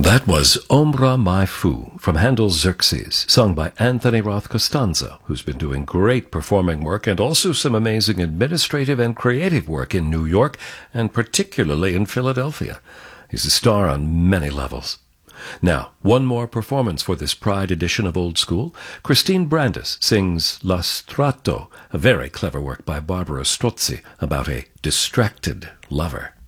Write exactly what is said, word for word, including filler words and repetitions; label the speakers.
Speaker 1: That was Ombra Mai Fu from Handel's Xerxes, sung by Anthony Roth Costanzo, who's been doing great performing work and also some amazing administrative and creative work in New York and particularly in Philadelphia. He's a star on many levels. Now, one more performance for this Pride edition of Old School. Christine Brandis sings La Strato, a very clever work by Barbara Strozzi about a distracted lover.